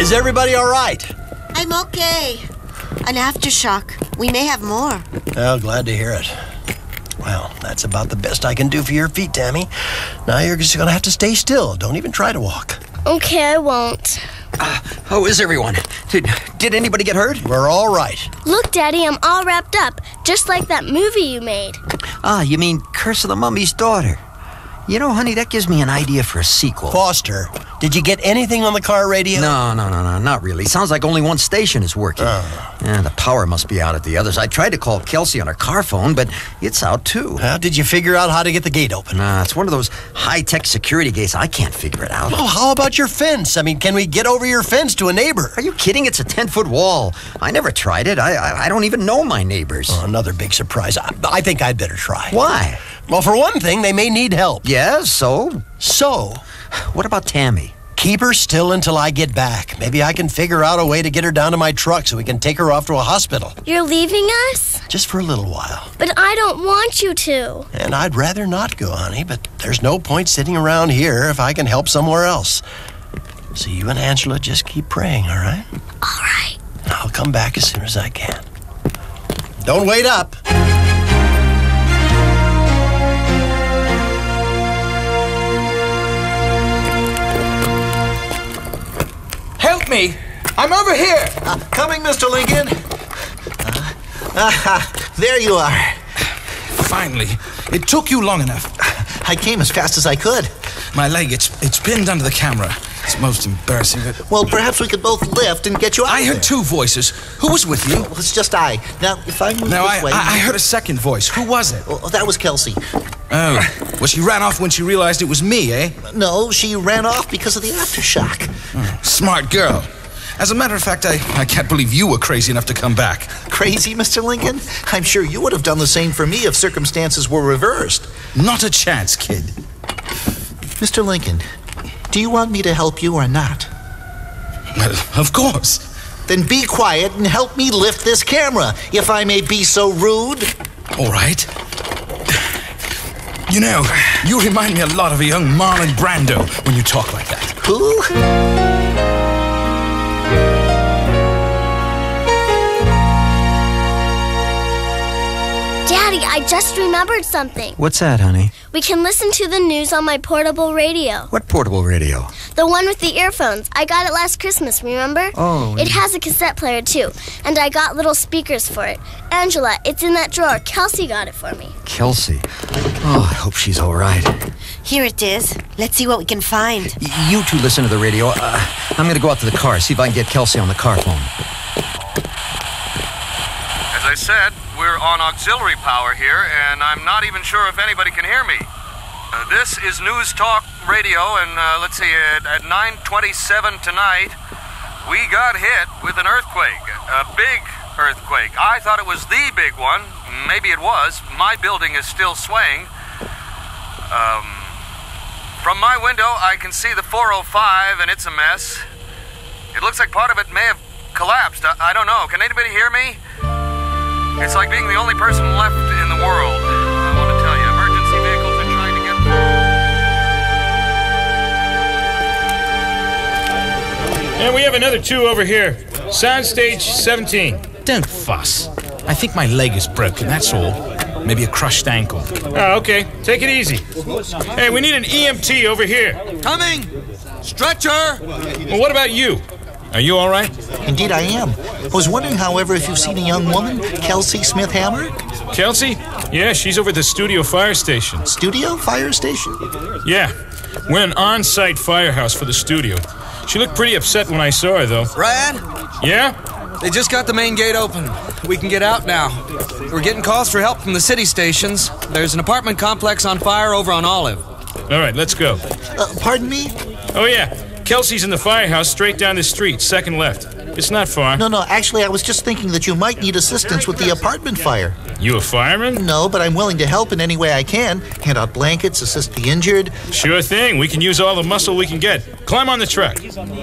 Is everybody all right? I'm okay. An aftershock. We may have more. Well, glad to hear it. Well, that's about the best I can do for your feet, Tammy. Now you're just going to have to stay still. Don't even try to walk. Okay, I won't. How is everyone? Did anybody get hurt? We're all right. Look, Daddy, I'm all wrapped up, just like that movie you made. You mean Curse of the Mummy's Daughter? You know, honey, that gives me an idea for a sequel. Foster, did you get anything on the car radio? No, not really. Sounds like only one station is working. Yeah, the power must be out at the others. I tried to call Kelsey on her car phone, but it's out too. Well, did you figure out how to get the gate open? It's one of those high-tech security gates. I can't figure it out. Well, how about your fence? I mean, can we get over your fence to a neighbor? Are you kidding? It's a 10-foot wall. I never tried it. I don't even know my neighbors. Oh, another big surprise. I think I'd better try. Why? Well, for one thing, they may need help. Yes, so? So? What about Tammy? Keep her still until I get back. Maybe I can figure out a way to get her down to my truck so we can take her off to a hospital. You're leaving us? Just for a little while. But I don't want you to. And I'd rather not go, honey, but there's no point sitting around here if I can help somewhere else. So you and Angela just keep praying, all right? All right. I'll come back as soon as I can. Don't wait up. Help me! I'm over here! Coming, Mr. Lincoln. There you are. Finally. It took you long enough. I came as fast as I could. My leg, it's pinned under the camera. It's most embarrassing. Well, perhaps we could both lift and get you out I of heard there. two voices. Who was with you? Well, it's just I. Now, if I move Now, this way... I heard a second voice. Who was it? Well, that was Kelsey. Oh. Well, she ran off when she realized it was me, eh? No, she ran off because of the aftershock. Smart girl. As a matter of fact, I can't believe you were crazy enough to come back. Crazy, Mr. Lincoln? I'm sure you would have done the same for me if circumstances were reversed. Not a chance, kid. Mr. Lincoln, do you want me to help you or not? Well, of course. Then be quiet and help me lift this camera, if I may be so rude. All right. You know, you remind me a lot of a young Marlon Brando when you talk like that. Who? Daddy, I just remembered something. What's that, honey? We can listen to the news on my portable radio. What portable radio? The one with the earphones. I got it last Christmas, remember? Oh. It has a cassette player, too. And I got little speakers for it. Angela, it's in that drawer. Kelsey got it for me. Kelsey. Oh, I hope she's all right. Here it is. Let's see what we can find. You two listen to the radio. I'm going to go out to the car, see if I can get Kelsey on the car phone. As I said, we're on auxiliary power here, and I'm not even sure if anybody can hear me. This is News Talk Radio, and let's see, at 9:27 tonight, we got hit with an earthquake, a big earthquake. I thought it was the big one. Maybe it was. My building is still swaying. From my window, I can see the 405, and it's a mess. It looks like part of it may have collapsed. I don't know. Can anybody hear me? It's like being the only person left in the world. I want to tell you, emergency vehicles are trying to get... And we have another two over here. Soundstage 17. Don't fuss. I think my leg is broken, that's all. Maybe a crushed ankle. Oh, okay. Take it easy. Hey, we need an EMT over here. Coming! Stretcher! Well, what about you? Are you all right? Indeed I am. I was wondering, however, if you've seen a young woman, Kelsey Smith-Hammer? Kelsey? Yeah, she's over at the studio fire station. Studio? Fire station? Yeah. We're an on-site firehouse for the studio. She looked pretty upset when I saw her, though. Brad? Yeah? They just got the main gate open. We can get out now. We're getting calls for help from the city stations. There's an apartment complex on fire over on Olive. All right, let's go. Pardon me? Oh, yeah. Kelsey's in the firehouse straight down the street, second left. It's not far. No, actually, I was just thinking that you might need assistance with the apartment fire. You a fireman? No, but I'm willing to help in any way I can. Hand out blankets, assist the injured. Sure thing. We can use all the muscle we can get. Climb on the truck.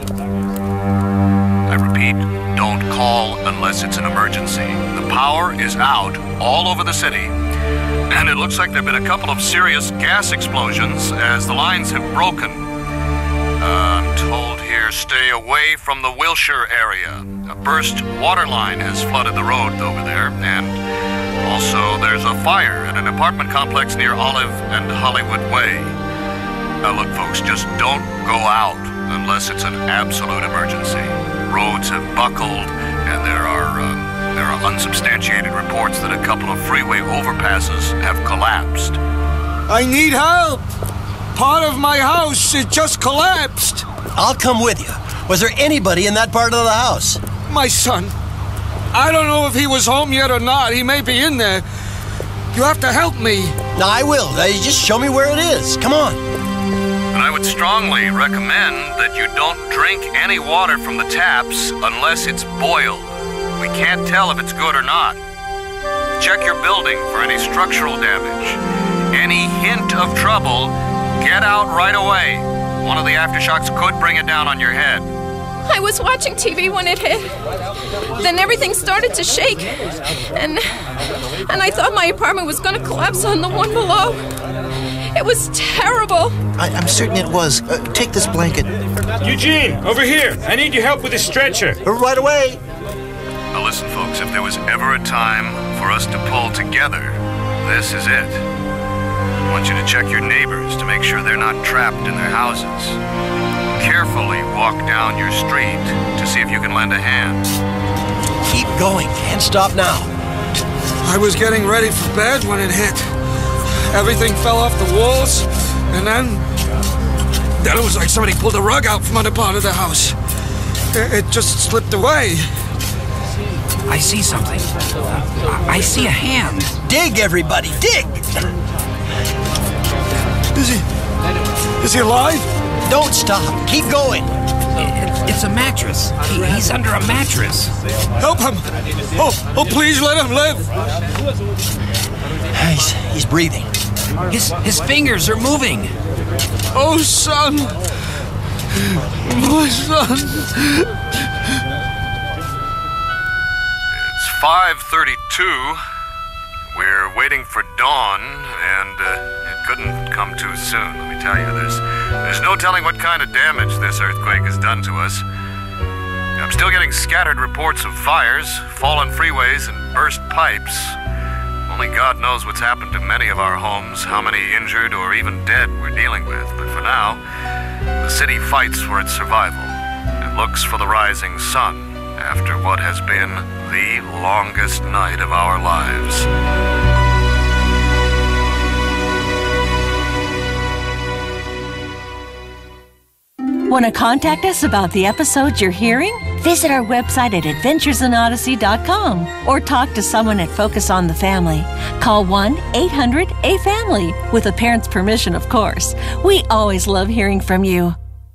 I repeat, don't call unless it's an emergency. The power is out all over the city. And it looks like there have been a couple of serious gas explosions as the lines have broken. I'm told here stay away from the Wilshire area. A burst water line has flooded the road over there, and also there's a fire at an apartment complex near Olive and Hollywood Way. Now look, folks, just don't go out unless it's an absolute emergency. Roads have buckled, and there are unsubstantiated reports that a couple of freeway overpasses have collapsed. I need help! Part of my house, it just collapsed. I'll come with you. Was there anybody in that part of the house? My son. I don't know if he was home yet or not. He may be in there. You have to help me. No, I will. Just show me where it is. Come on. And I would strongly recommend that you don't drink any water from the taps unless it's boiled. We can't tell if it's good or not. Check your building for any structural damage. Any hint of trouble, get out right away. One of the aftershocks could bring it down on your head. I was watching TV when it hit. Then everything started to shake. And I thought my apartment was going to collapse on the one below. It was terrible. I'm certain it was. Take this blanket. Eugene, over here. I need your help with this stretcher. Right away. Now listen, folks, if there was ever a time for us to pull together, this is it. I want you to check your neighbors to make sure they're not trapped in their houses. Carefully walk down your street to see if you can lend a hand. Keep going. Can't stop now. I was getting ready for bed when it hit. Everything fell off the walls, and then it was like somebody pulled a rug out from under part of the house. It just slipped away. I see something. I see a hand. Dig, everybody, dig! Is he alive? Don't stop. Keep going. It's a mattress. He's under a mattress. Help him! Oh, please let him live. He's breathing. His fingers are moving. Oh, son. My son. It's 5:32. We're waiting for dawn, and it couldn't come too soon, let me tell you. There's no telling what kind of damage this earthquake has done to us. I'm still getting scattered reports of fires, fallen freeways, and burst pipes. Only God knows what's happened to many of our homes, how many injured or even dead we're dealing with. But for now, the city fights for its survival and looks for the rising sun after what has been the longest night of our lives. Want to contact us about the episodes you're hearing? Visit our website at adventursonodyssey.com or talk to someone at Focus on the Family. Call 1-800-A-FAMILY, with a parent's permission, of course. We always love hearing from you.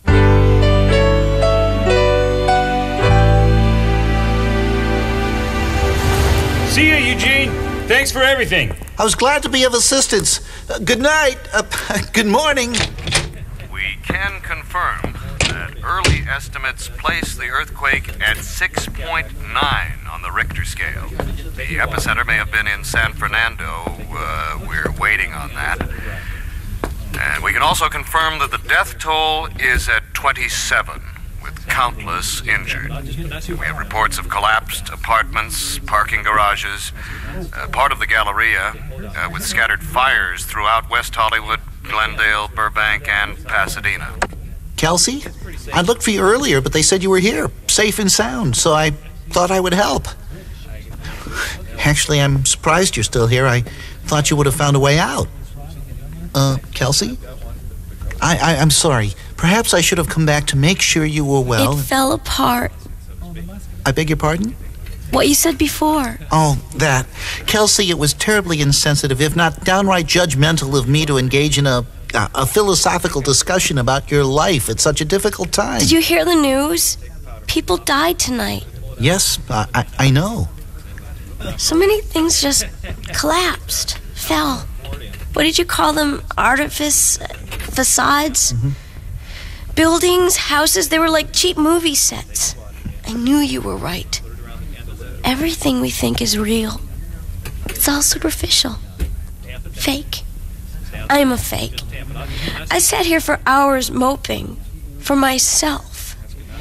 See you, Eugene. Thanks for everything. I was glad to be of assistance. Good night. Good morning. We can confirm that early estimates place the earthquake at 6.9 on the Richter scale. The epicenter may have been in San Fernando. We're waiting on that. And we can also confirm that the death toll is at 27, with countless injured. We have reports of collapsed apartments, parking garages, part of the Galleria, with scattered fires throughout West Hollywood, Glendale, Burbank, and Pasadena. Kelsey, I looked for you earlier, but they said you were here, safe and sound, so I thought I would help. Actually, I'm surprised you're still here. I thought you would have found a way out. Kelsey? I'm sorry. Perhaps I should have come back to make sure you were well. It fell apart. I beg your pardon? What you said before. Oh, that. Kelsey, it was terribly insensitive, if not downright judgmental of me to engage in a philosophical discussion about your life at such a difficult time. Did you hear the news? People died tonight. Yes, I know. So many things just collapsed, fell. What did you call them? Facades? Mm-hmm. Buildings, houses, they were like cheap movie sets. I knew you were right. Everything we think is real. It's all superficial. Fake. I am a fake. I sat here for hours moping for myself.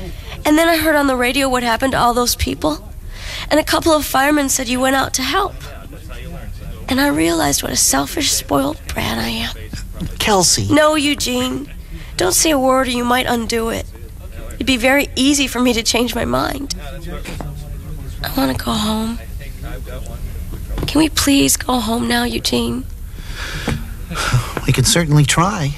And then I heard on the radio what happened to all those people. And a couple of firemen said you went out to help. And I realized what a selfish, spoiled brat I am. Kelsey. No, Eugene. Don't say a word or you might undo it. It'd be very easy for me to change my mind. I want to go home. Can we please go home now, Eugene? We can certainly try.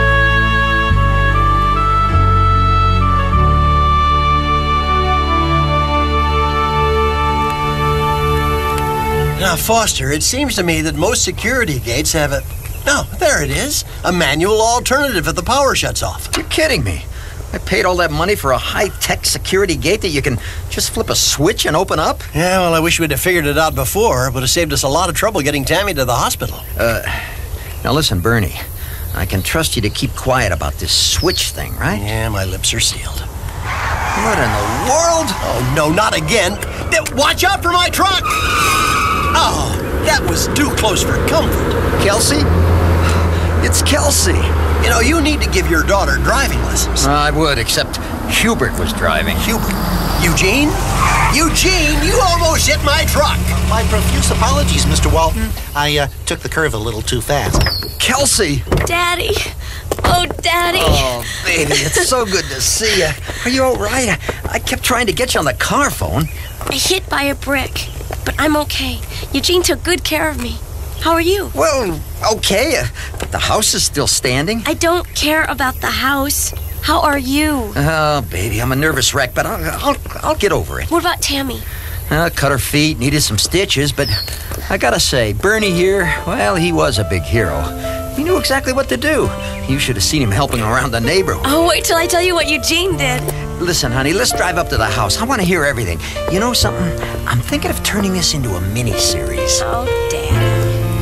Now, Foster, it seems to me that most security gates have a... No, there it is. A manual alternative if the power shuts off. You're kidding me. I paid all that money for a high-tech security gate that you can just flip a switch and open up? Yeah, well, I wish we'd have figured it out before. It would have saved us a lot of trouble getting Tammy to the hospital. Now listen, Bernie. I can trust you to keep quiet about this switch thing, right? Yeah, my lips are sealed. What in the world? Oh, no, not again. Watch out for my truck! Oh, that was too close for comfort. Kelsey? It's Kelsey. You know, you need to give your daughter driving lessons. I would, except Hubert was driving. Hubert? Eugene? Eugene, you almost hit my truck. My profuse apologies, Mr. Walton. I took the curve a little too fast. Kelsey! Daddy. Oh, Daddy. Oh, baby, it's so good to see you. Are you all right? I kept trying to get you on the car phone. I hit by a brick, but I'm okay. Eugene took good care of me. How are you? Well, okay. The house is still standing. I don't care about the house. How are you? Oh, baby, I'm a nervous wreck, but I'll get over it. What about Tammy? Cut her feet, needed some stitches, but I gotta say, Bernie here, well, he was a big hero. He knew exactly what to do. You should have seen him helping around the neighborhood. Oh, wait till I tell you what Eugene did. Listen, honey, let's drive up to the house. I want to hear everything. You know something? I'm thinking of turning this into a mini-series. Oh, Daddy.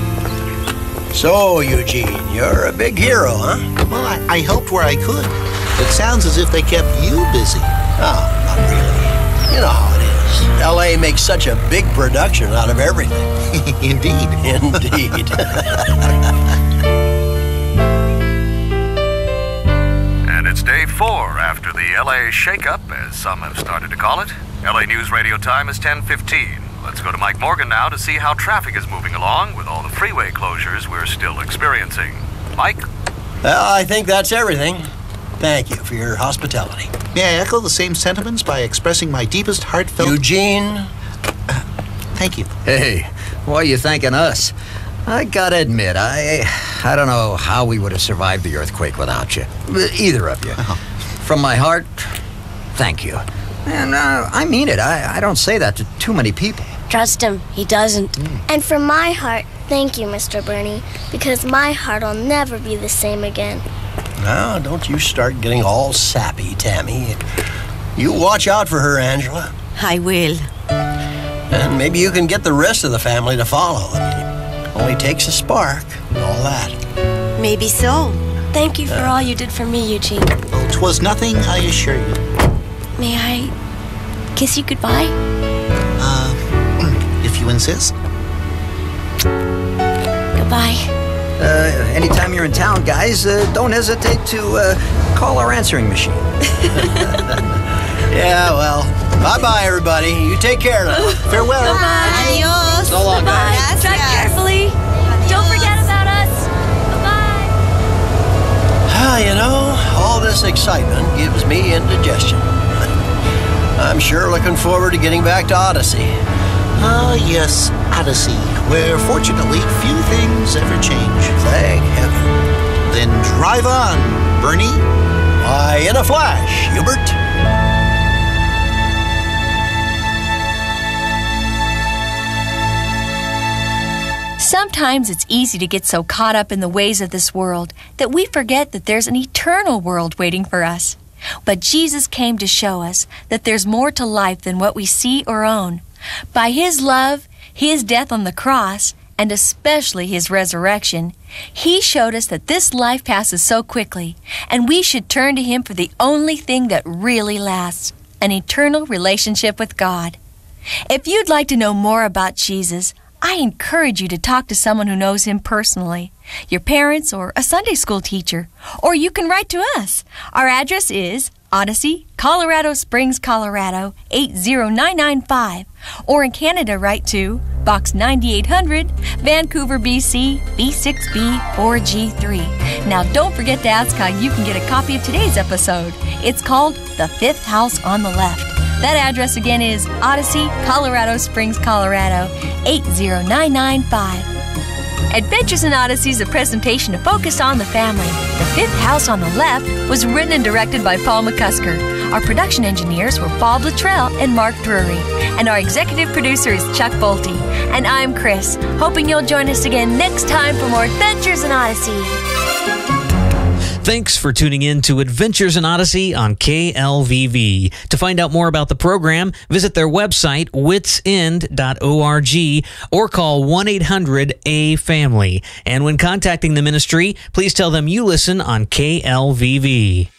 So, Eugene, you're a big hero, huh? Well, I helped where I could. It sounds as if they kept you busy. Oh, not really. You know how it is. L.A. makes such a big production out of everything. Indeed. Indeed. And it's day 4 after the L.A. shakeup, as some have started to call it. L.A. News Radio time is 10:15. Let's go to Mike Morgan now to see how traffic is moving along with all the freeway closures we're still experiencing. Mike? Well, I think that's everything. Thank you for your hospitality. May I echo the same sentiments by expressing my deepest heartfelt... Eugene? Thank you. Hey, why are you thanking us? I gotta admit, I don't know how we would have survived the earthquake without you. Either of you. From my heart, thank you. And I mean it. I don't say that to too many people. Trust him. He doesn't. And from my heart, thank you, Mr. Bernie, because my heart will never be the same again. Now, don't you start getting all sappy, Tammy. You watch out for her, Angela. I will. And maybe you can get the rest of the family to follow. It only takes a spark and all that. Maybe so. Thank you for all you did for me, Eugene. Oh, 'twas nothing, I assure you. May I kiss you goodbye? If you insist. Goodbye. Anytime you're in town, guys, don't hesitate to call our answering machine. Yeah, well, bye-bye, everybody. You take care now. Farewell. Bye. Adios. So long, Bye. guys. Drive carefully. Don't forget about us. Bye-bye. You know, all this excitement gives me indigestion. I'm sure looking forward to getting back to Odyssey. Ah, yes, Odyssey, where fortunately few things ever change. Thank heaven. Then drive on, Bernie. Why, in a flash, Hubert. Sometimes it's easy to get so caught up in the ways of this world that we forget that there's an eternal world waiting for us. But Jesus came to show us that there's more to life than what we see or own. By His love, His death on the cross, and especially His resurrection, He showed us that this life passes so quickly, and we should turn to Him for the only thing that really lasts, an eternal relationship with God. If you'd like to know more about Jesus, I encourage you to talk to someone who knows him personally, your parents or a Sunday school teacher, or you can write to us. Our address is Odyssey, Colorado Springs, Colorado, 80995. Or in Canada, write to Box 9800, Vancouver, BC, B6B 4G3. Now, don't forget to ask how you can get a copy of today's episode. It's called The Fifth House on the Left. That address again is Odyssey, Colorado Springs, Colorado, 80995. Adventures in Odyssey is a presentation to focus on the family. The Fifth House on the Left was written and directed by Paul McCusker. Our production engineers were Bob Luttrell and Mark Drury. And our executive producer is Chuck Bolte. And I'm Chris, hoping you'll join us again next time for more Adventures in Odyssey. Thanks for tuning in to Adventures in Odyssey on KLVV. To find out more about the program, visit their website, witsend.org, or call 1-800-A-FAMILY. And when contacting the ministry, please tell them you listen on KLVV.